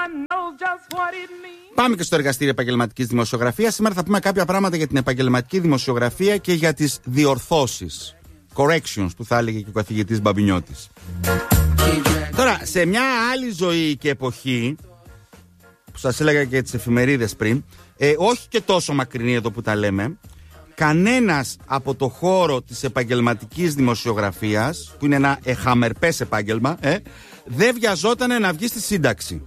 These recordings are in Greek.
Πάμε και στο εργαστήριο επαγγελματικής δημοσιογραφίας. Σήμερα θα πούμε κάποια πράγματα για την επαγγελματική δημοσιογραφία και για τις διορθώσεις. Corrections που θα έλεγε και ο καθηγητής Μπαμπινιώτης. Τώρα, σε μια άλλη ζωή και εποχή, που σας έλεγα και τις εφημερίδες πριν, όχι και τόσο μακρινή εδώ που τα λέμε, κανένας από το χώρο της επαγγελματικής δημοσιογραφίας, που είναι ένα εχαμερπές επάγγελμα, δεν βιαζόταν να βγει στη σύνταξη.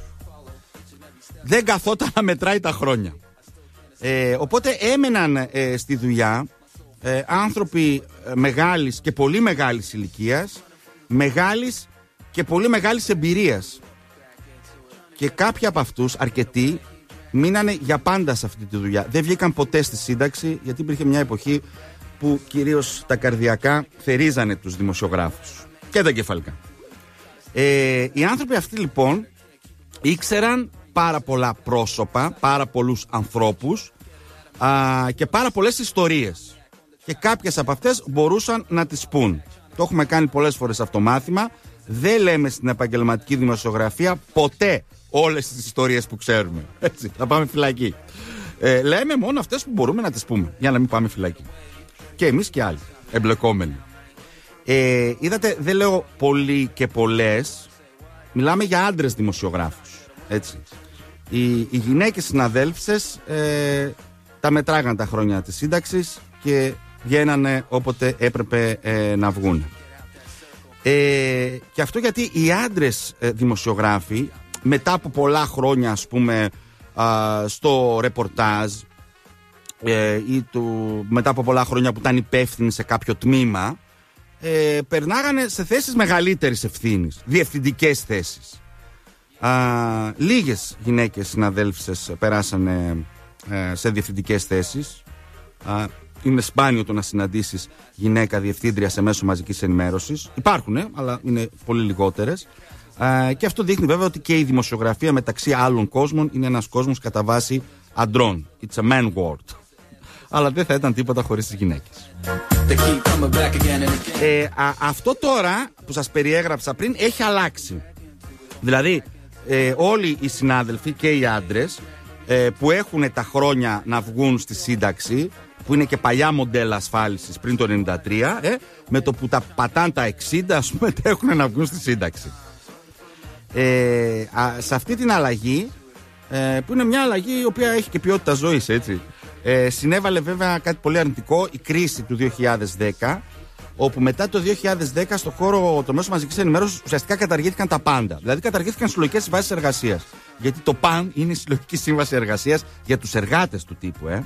Δεν καθόταν να μετράει τα χρόνια. Οπότε έμεναν στη δουλειά άνθρωποι μεγάλης και πολύ μεγάλης ηλικίας, μεγάλης και πολύ μεγάλης εμπειρίας. Και κάποιοι από αυτούς, αρκετοί, μείνανε για πάντα σε αυτή τη δουλειά. Δεν βγήκαν ποτέ στη σύνταξη, γιατί υπήρχε μια εποχή που κυρίως τα καρδιακά θερίζανε τους δημοσιογράφους και τα εγκεφαλικά. Οι άνθρωποι αυτοί λοιπόν ήξεραν πάρα πολλά πρόσωπα, πάρα πολλούς ανθρώπους και πάρα πολλές ιστορίες. Και κάποιες από αυτές μπορούσαν να τις πούν. Το έχουμε κάνει πολλές φορές αυτό το μάθημα. Δεν λέμε στην επαγγελματική δημοσιογραφία ποτέ όλες τις ιστορίες που ξέρουμε. Έτσι, θα πάμε φυλακή. Λέμε μόνο αυτές που μπορούμε να τις πούμε, για να μην πάμε φυλακή. Και εμείς και άλλοι εμπλεκόμενοι. Είδατε, δεν λέω πολλοί και πολλές. Μιλάμε για άντρες δημοσιογράφους. Έτσι. Οι γυναίκες συναδέλφισες τα μετράγαν τα χρόνια της σύνταξης και βγαίνανε όποτε έπρεπε να βγουν. Και αυτό γιατί οι άντρες δημοσιογράφοι, μετά από πολλά χρόνια, ας πούμε, στο ρεπορτάζ ή μετά από πολλά χρόνια που ήταν υπεύθυνοι σε κάποιο τμήμα, περνάγανε σε θέσεις μεγαλύτερης ευθύνης, διευθυντικές θέσεις. Λίγες γυναίκες συναδέλφισες περάσανε σε διευθυντικές θέσεις. Είναι σπάνιο το να συναντήσεις γυναίκα διευθύντρια σε μέσο μαζικής ενημέρωσης. Υπάρχουν, αλλά είναι πολύ λιγότερες. Και αυτό δείχνει βέβαια ότι και η δημοσιογραφία μεταξύ άλλων κόσμων είναι ένας κόσμος κατά βάση αντρών. It's a man world. Αλλά δεν θα ήταν τίποτα χωρίς τις γυναίκες. Αυτό τώρα που σας περιέγραψα πριν έχει αλλάξει. Δηλαδή όλοι οι συνάδελφοι και οι άντρες που έχουν τα χρόνια να βγουν στη σύνταξη, που είναι και παλιά μοντέλα ασφάλισης πριν το 93, με το που τα πατάν τα 60, ας πούμε, έχουν να βγουν στη σύνταξη. Σε αυτή την αλλαγή, που είναι μια αλλαγή η οποία έχει και ποιότητα ζωής, έτσι, συνέβαλε βέβαια κάτι πολύ αρνητικό, η κρίση του 2010, όπου μετά το 2010 στο χώρο των μέσων μαζικής ενημέρωσης ουσιαστικά καταργήθηκαν τα πάντα. Δηλαδή καταργήθηκαν συλλογικές συμβάσεις εργασίας. Γιατί το ΠΑΝ είναι η συλλογική σύμβαση εργασίας για τους εργάτες του τύπου.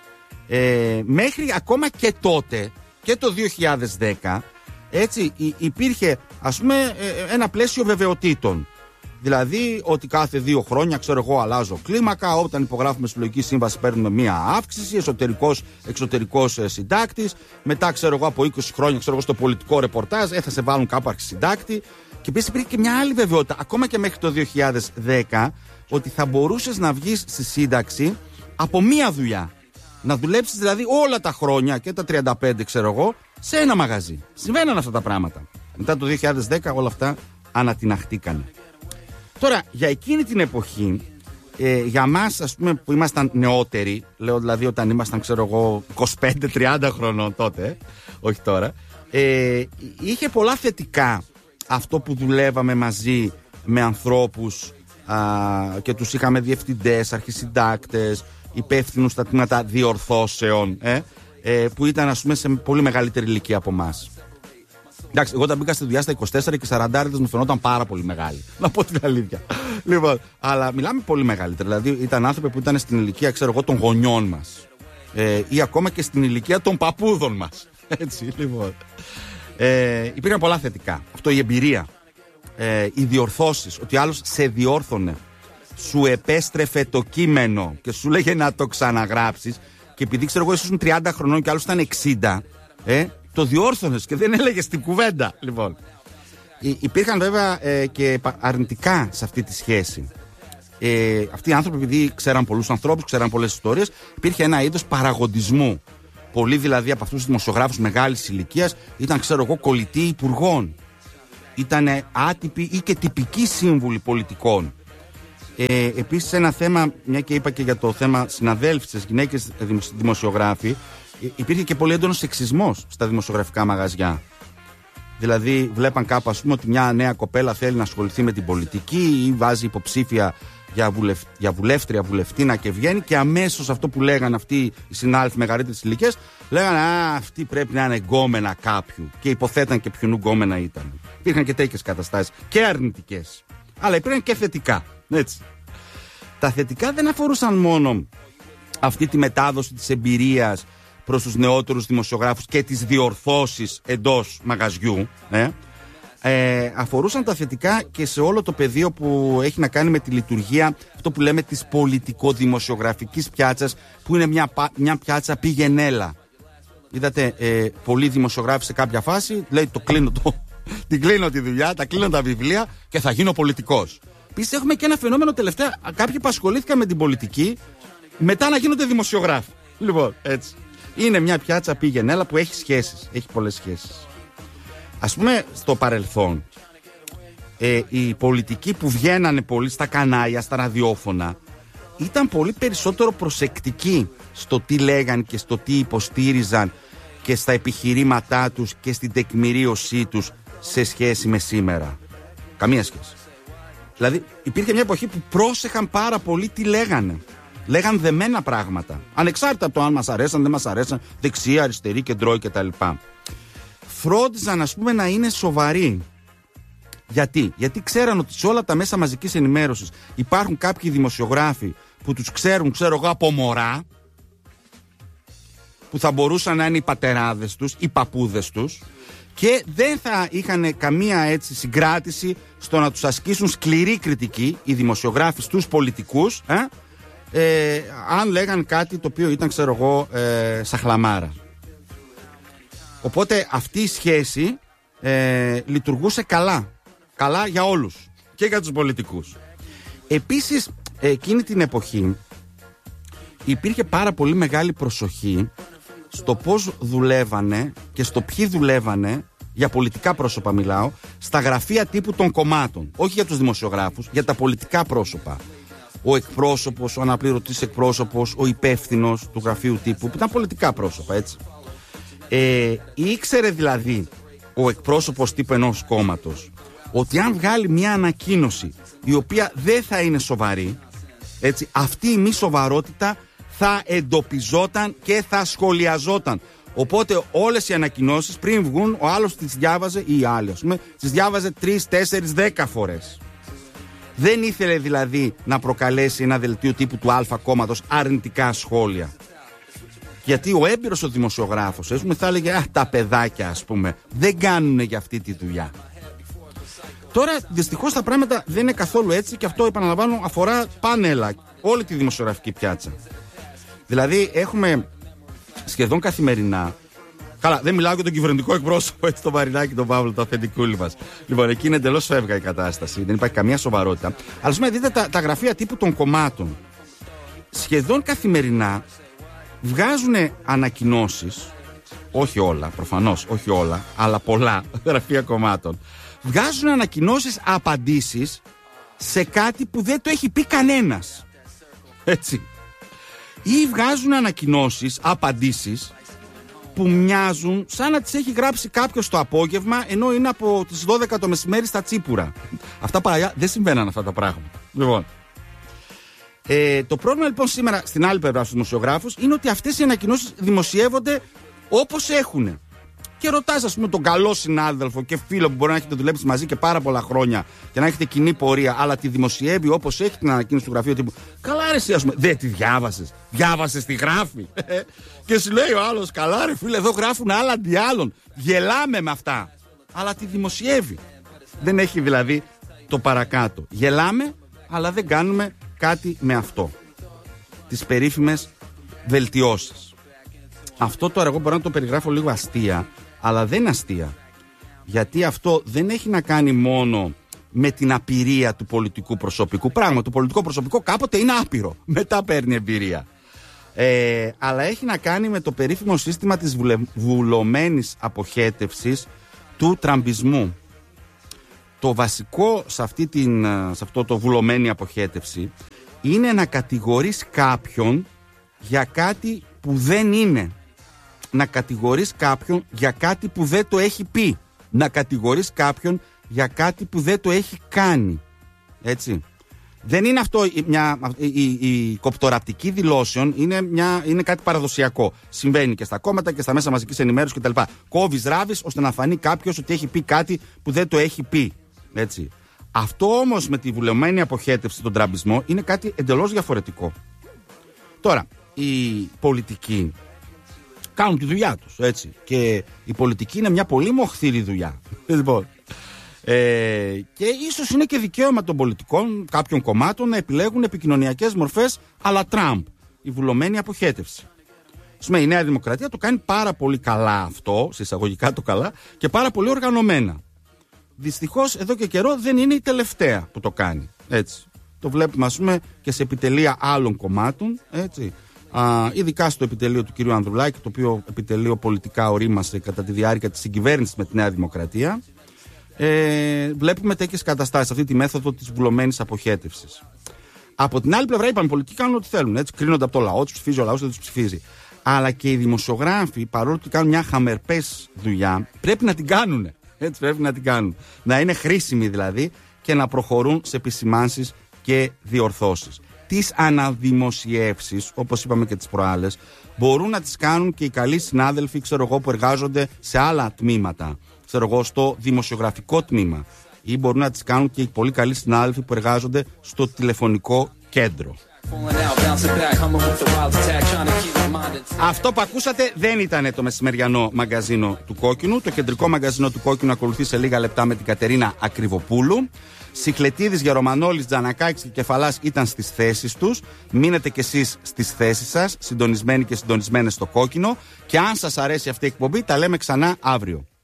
Μέχρι ακόμα και τότε, και το 2010, έτσι, υπήρχε, ας πούμε, ένα πλαίσιο βεβαιοτήτων. Δηλαδή ότι κάθε 2 χρόνια, ξέρω εγώ, αλλάζω κλίμακα. Όταν υπογράφουμε συλλογική σύμβαση, παίρνουμε μία αύξηση. Εσωτερικός, εξωτερικός συντάκτης. Μετά, ξέρω εγώ, από 20 χρόνια, ξέρω εγώ, στο πολιτικό ρεπορτάζ, θα σε βάλουν κάπου αρχισυντάκτη. Και επίσης υπήρχε και μια άλλη βεβαιότητα, ακόμα και μέχρι το 2010, ότι θα μπορούσες να βγεις στη σύνταξη από μία δουλειά. Να δουλέψεις δηλαδή όλα τα χρόνια και τα 35, ξέρω εγώ, σε ένα μαγαζί. Συμβαίναν αυτά τα πράγματα. Μετά το 2010 όλα αυτά ανατιναχτήκανε. Τώρα, για εκείνη την εποχή, για μας, ας πούμε, που ήμασταν νεότεροι, λέω δηλαδή όταν ήμασταν, ξέρω εγώ, 25-30 χρονών τότε, όχι τώρα, είχε πολλά θετικά αυτό που δουλεύαμε μαζί με ανθρώπους και τους είχαμε διευθυντές, αρχισυντάκτες, υπεύθυνους στα τμήματα διορθώσεων, που ήταν, ας πούμε, σε πολύ μεγαλύτερη ηλικία από εμάς. Εντάξει, εγώ όταν μπήκα στη δουλειά στα 24 και 40 μου φαινόταν πάρα πολύ μεγάλη. Να πω την αλήθεια. Λοιπόν, αλλά μιλάμε πολύ μεγαλύτερα. Δηλαδή ήταν άνθρωποι που ήταν στην ηλικία, ξέρω εγώ, των γονιών μας. Ή ακόμα και στην ηλικία των παππούδων μας. Έτσι, λοιπόν. Υπήρχαν πολλά θετικά. Αυτό, η εμπειρία. Οι διορθώσεις. Ότι άλλος σε διόρθωνε. Σου επέστρεφε το κείμενο και σου λέγε να το ξαναγράψεις. Και επειδή ξέρω εγώ, ήσουν 30 χρονών και άλλος ήταν 60, το διόρθωνες και δεν έλεγες την κουβέντα. Λοιπόν, υπήρχαν βέβαια και αρνητικά σε αυτή τη σχέση. Αυτοί οι άνθρωποι, επειδή ξέραν πολλούς ανθρώπους, ξέραν πολλές ιστορίες, υπήρχε ένα είδος παραγοντισμού. Πολλοί δηλαδή από αυτούς τους δημοσιογράφους μεγάλης ηλικίας ήταν, ξέρω εγώ, κολλητοί υπουργών. Ήταν άτυποι ή και τυπικοί σύμβουλοι πολιτικών. Επίσης ένα θέμα, μια και είπα και για το θέμα συναδέλφισες, γυναίκες δημοσιογράφοι, υπήρχε και πολύ έντονος σεξισμός στα δημοσιογραφικά μαγαζιά. Δηλαδή βλέπαν κάπου, ας πούμε, ότι μια νέα κοπέλα θέλει να ασχοληθεί με την πολιτική ή βάζει υποψήφια για βουλεύτρια, βουλευτήνα και βγαίνει, και αμέσως αυτό που λέγανε αυτοί οι συνάδελφοι μεγαλύτερης ηλικίας, λέγανε αυτή πρέπει να είναι γκόμενα κάποιου, και υποθέταν και ποιον γκόμενα ήταν. Υπήρχαν και τέτοιες καταστάσεις και αρνητικές, αλλά υπήρχαν και θετικά, έτσι. Τα θετικά δεν αφορούσαν μόνο αυτή τη μετάδοση της εμπειρίας προς τους νεότερους δημοσιογράφους και τις διορθώσεις εντός μαγαζιού, αφορούσαν τα θετικά και σε όλο το πεδίο που έχει να κάνει με τη λειτουργία, αυτό που λέμε της πολιτικοδημοσιογραφικής πιάτσας, που είναι μια πιάτσα πηγενέλα. Είδατε, πολλοί δημοσιογράφοι σε κάποια φάση λέει την κλείνω τη δουλειά, τα κλείνω τα βιβλία και θα γίνω πολιτικός. Επίσης έχουμε και ένα φαινόμενο τελευταία, κάποιοι που ασχολήθηκαν με την πολιτική μετά να γίνονται δημοσιογράφοι. Λοιπόν, έτσι. Είναι μια πιάτσα πηγενέλα που έχει σχέσεις, έχει πολλές σχέσεις. Ας πούμε, στο παρελθόν, οι πολιτικοί που βγαίνανε πολύ στα κανάλια, στα ραδιόφωνα, ήταν πολύ περισσότερο προσεκτικοί στο τι λέγαν και στο τι υποστήριζαν και στα επιχειρήματά τους και στην τεκμηρίωσή τους σε σχέση με σήμερα. Καμία σχέση. Δηλαδή υπήρχε μια εποχή που πρόσεχαν πάρα πολύ τι λέγανε. Λέγαν δεμένα πράγματα, ανεξάρτητα από το αν μας αρέσαν, δεν μας αρέσαν, δεξιά, αριστερή, κεντρώη κτλ. Φρόντιζαν, ας πούμε, να είναι σοβαροί. Γιατί ξέραν ότι σε όλα τα μέσα μαζικής ενημέρωσης υπάρχουν κάποιοι δημοσιογράφοι που τους ξέρουν, ξέρω εγώ, από μωρά, που θα μπορούσαν να είναι οι πατεράδες τους, οι παππούδες τους, και δεν θα είχαν καμία έτσι συγκράτηση στο να τους ασκήσουν σκληρή κριτική οι δημοσιογράφοι στους πολιτικούς, αν λέγαν κάτι το οποίο ήταν, ξέρω εγώ, σαχλαμάρα. Οπότε αυτή η σχέση λειτουργούσε καλά για όλους και για τους πολιτικούς. Επίσης, εκείνη την εποχή υπήρχε πάρα πολύ μεγάλη προσοχή στο πώς δουλεύανε και στο ποιοι δουλεύανε, για πολιτικά πρόσωπα μιλάω, στα γραφεία τύπου των κομμάτων. Όχι για τους δημοσιογράφους, για τα πολιτικά πρόσωπα. Ο εκπρόσωπος, ο αναπληρωτής εκπρόσωπος, ο υπεύθυνος του γραφείου τύπου, που ήταν πολιτικά πρόσωπα, έτσι. Ήξερε δηλαδή ο εκπρόσωπος τύπου ενός κόμματος ότι αν βγάλει μια ανακοίνωση η οποία δεν θα είναι σοβαρή, έτσι, αυτή η μη σοβαρότητα θα εντοπιζόταν και θα σχολιαζόταν. Οπότε όλες οι ανακοινώσεις πριν βγουν, ο άλλος τις διάβαζε, ή η άλλη, ας πούμε, τις διάβαζε 3, 4, 10 φορές. Δεν ήθελε δηλαδή να προκαλέσει ένα δελτίο τύπου του Α κόμματος αρνητικά σχόλια. Γιατί ο έμπειρος ο δημοσιογράφος, ας πούμε, θα έλεγε τα παιδάκια, ας πούμε, δεν κάνουν για αυτή τη δουλειά. Τώρα δυστυχώς τα πράγματα δεν είναι καθόλου έτσι, και αυτό, επαναλαμβάνω, αφορά πάνελα όλη τη δημοσιογραφική πιάτσα. Δηλαδή έχουμε σχεδόν καθημερινά, καλά, δεν μιλάω για τον κυβερνητικό εκπρόσωπο, έτσι, τον Μαρινάκη, τον Παύλο, το αφεντικούλη μας. Λοιπόν, εκεί είναι εντελώς φεύγα η κατάσταση, δεν υπάρχει καμία σοβαρότητα. Αλλά ας πούμε, δείτε τα γραφεία τύπου των κομμάτων. Σχεδόν καθημερινά βγάζουν ανακοινώσεις, όχι όλα, προφανώς, όχι όλα, αλλά πολλά γραφεία κομμάτων. Βγάζουν ανακοινώσεις, απαντήσεις σε κάτι που δεν το έχει πει κανένας. Έτσι. Ή βγάζουν ανακοινώσεις, απαντήσεις που μοιάζουν σαν να τις έχει γράψει κάποιος το απόγευμα, ενώ είναι από τις 12 το μεσημέρι στα Τσίπουρα. Αυτά παλιά δεν συμβαίναν αυτά τα πράγματα. Λοιπόν. Το πρόβλημα λοιπόν σήμερα στην άλλη πλευρά στους δημοσιογράφους είναι ότι αυτές οι ανακοινώσεις δημοσιεύονται όπως έχουν. Και ρωτάς, ας πούμε, τον καλό συνάδελφο και φίλο που μπορεί να έχετε δουλέψει μαζί και πάρα πολλά χρόνια και να έχετε κοινή πορεία, αλλά τη δημοσιεύει όπως έχει την ανακοίνωση του γραφείου τύπου. Καλά, ρε, εσύ, ας πούμε, δεν τη διάβασες. Διάβασες τι γράφει. Και σου λέει ο άλλος, καλά, ρε φίλε, εδώ γράφουν άλλα αντί άλλων. Γελάμε με αυτά. Αλλά τη δημοσιεύει. Δεν έχει δηλαδή το παρακάτω. Γελάμε, αλλά δεν κάνουμε κάτι με αυτό. Τις περίφημες βελτιώσεις. Αυτό τώρα εγώ μπορώ να το περιγράφω λίγο αστεία, αλλά δεν είναι αστεία. Γιατί αυτό δεν έχει να κάνει μόνο με την απειρία του πολιτικού προσωπικού. Πράγμα, το πολιτικό προσωπικό κάποτε είναι άπειρο. Μετά παίρνει εμπειρία. Αλλά έχει να κάνει με το περίφημο σύστημα της βουλωμένης αποχέτευσης του τραμπισμού. το βασικό σε αυτό το βουλωμένη αποχέτευση είναι να κατηγορείς κάποιον για κάτι που δεν είναι. Να κατηγορείς κάποιον για κάτι που δεν το έχει πει. Να κατηγορείς κάποιον για κάτι που δεν το έχει κάνει. Έτσι. Δεν είναι αυτό η κοπτοραπτική δηλώσεων, είναι κάτι παραδοσιακό. Συμβαίνει και στα κόμματα και στα μέσα μαζικής ενημέρωσης κτλ. Κόβεις, ράβεις ώστε να φανεί κάποιος ότι έχει πει κάτι που δεν το έχει πει. Έτσι. Αυτό όμως με τη βουλευμένη αποχέτευση, τον τραμπισμό, είναι κάτι εντελώς διαφορετικό. Τώρα, οι πολιτικοί κάνουν τη δουλειά τους, έτσι. Και η πολιτική είναι μια πολύ μοχθήρη δουλειά. Λοιπόν. Και ίσως είναι και δικαίωμα των πολιτικών κάποιων κομμάτων να επιλέγουν επικοινωνιακές μορφές αλλά Τραμπ, η βουλωμένη αποχέτευση. Η Νέα Δημοκρατία το κάνει πάρα πολύ καλά αυτό, σε εισαγωγικά το καλά, και πάρα πολύ οργανωμένα. Δυστυχώς εδώ και καιρό δεν είναι η τελευταία που το κάνει. Έτσι. Το βλέπουμε, ας πούμε, και σε επιτελεία άλλων κομμάτων, έτσι. Ειδικά στο επιτελείο του κ. Ανδρουλάκη, το οποίο επιτελείο πολιτικά ορίμασε κατά τη διάρκεια της συγκυβέρνησης με τη Νέα Δημοκρατία. Βλέπουμε τέτοιες καταστάσεις, αυτή τη μέθοδο της βουλωμένης αποχέτευσης. Από την άλλη πλευρά, είπαμε, οι πολιτικοί κάνουν ό,τι θέλουν. Έτσι, κρίνονται από το λαό, τους ψηφίζει ο λαός, δεν τους ψηφίζει. Αλλά και οι δημοσιογράφοι, παρόλο που κάνουν μια χαμερπές δουλειά, πρέπει να την κάνουν. Έτσι, πρέπει να την κάνουν. Να είναι χρήσιμοι δηλαδή και να προχωρούν σε επισημάνσεις και διορθώσεις. Τις αναδημοσιεύσεις, όπως είπαμε και τις προάλλες, μπορούν να τις κάνουν και οι καλοί συνάδελφοι, ξέρω εγώ, που εργάζονται σε άλλα τμήματα. Ξέρω εγώ, στο δημοσιογραφικό τμήμα. Ή μπορούν να τις κάνουν και οι πολύ καλοί συνάδελφοι που εργάζονται στο τηλεφωνικό κέντρο. Αυτό που ακούσατε δεν ήταν το μεσημεριανό μαγκαζίνο του Κόκκινου. Το κεντρικό μαγκαζίνο του Κόκκινου ακολουθεί σε λίγα λεπτά με την Κατερίνα Ακριβοπούλου. Σιχλετίδης, Γερομανόλης, Τζανακάκης και Κεφαλάς ήταν στις θέσεις τους. Μείνετε κι εσείς στις θέσεις σας, συντονισμένοι και συντονισμένες στο Κόκκινο. Και αν σας αρέσει αυτή η εκπομπή, τα λέμε ξανά αύριο.